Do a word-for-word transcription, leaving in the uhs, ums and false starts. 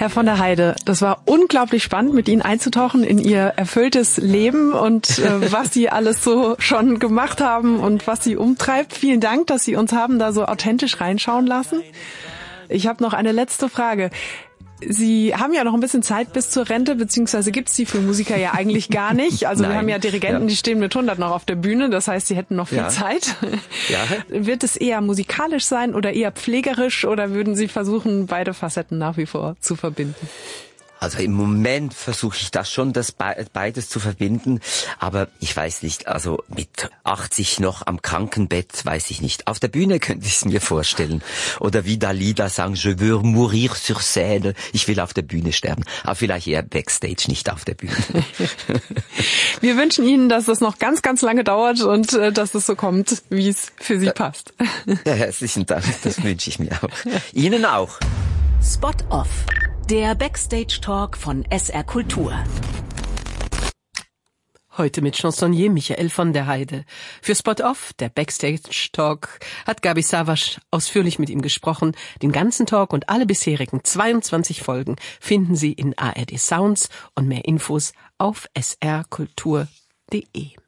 Herr von der Heide, das war unglaublich spannend, mit Ihnen einzutauchen in Ihr erfülltes Leben und äh, was Sie alles so schon gemacht haben und was Sie umtreibt. Vielen Dank, dass Sie uns haben da so authentisch reinschauen lassen. Ich habe noch eine letzte Frage. Sie haben ja noch ein bisschen Zeit bis zur Rente, beziehungsweise gibt's die für Musiker ja eigentlich gar nicht. Also Nein. Wir haben ja Dirigenten, ja. die stehen mit hundert noch auf der Bühne. Das heißt, sie hätten noch viel ja. Zeit. Ja. Wird es eher musikalisch sein oder eher pflegerisch oder würden Sie versuchen, beide Facetten nach wie vor zu verbinden? Also im Moment versuche ich das schon, das beides zu verbinden, aber ich weiß nicht, also mit achtzig noch am Krankenbett, weiß ich nicht. Auf der Bühne könnte ich es mir vorstellen. Oder wie Dalida sagen, je veux mourir sur scène, ich will auf der Bühne sterben. Aber vielleicht eher Backstage, nicht auf der Bühne. Wir wünschen Ihnen, dass es noch ganz, ganz lange dauert und äh, dass es so kommt, wie es für Sie passt. Ja, herzlichen Dank, das wünsche ich mir auch. Ihnen auch. Spot Off. Der Backstage-Talk von S R Kultur. Heute mit Chansonnier Michael von der Heide. Für Spot Off, der Backstage-Talk, hat Gabi Savasch ausführlich mit ihm gesprochen. Den ganzen Talk und alle bisherigen zweiundzwanzig Folgen finden Sie in A R D Sounds und mehr Infos auf s r kultur punkt d e.